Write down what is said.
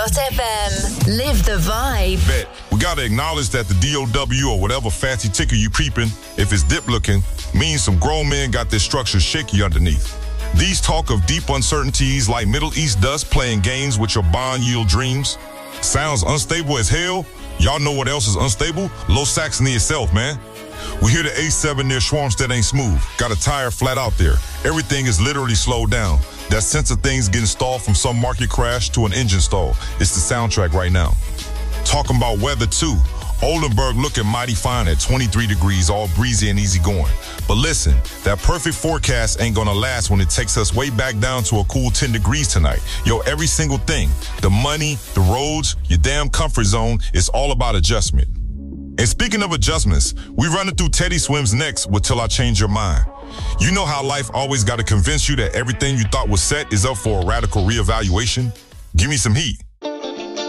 Easy.fm. Live the vibe. Bet. We gotta acknowledge that the DOW or whatever fancy ticker you peeping, if it's dip looking, means some grown men got their structures shaky underneath. These talk of deep uncertainties like Middle East dust playing games with your bond yield dreams. Sounds unstable as hell. Y'all know what else is unstable? Low Saxony itself, man. We hear the A7 near Schwarmstead ain't smooth. Got a tire flat out there. Everything is literally slowed down. That sense of things getting stalled from some market crash to an engine stall. It's the soundtrack right now. Talking about weather too. Oldenburg looking mighty fine at 23 degrees, all breezy and easy going. But listen, that perfect forecast ain't gonna last when it takes us way back down to a cool 10 degrees tonight. Yo, every single thing, the money, the roads, your damn comfort zone, it's all about adjustment. And speaking of adjustments, we running through Teddy Swims next with Till I Change Your Mind. You know how life always got to convince you that everything you thought was set is up for a radical reevaluation? Give me some heat.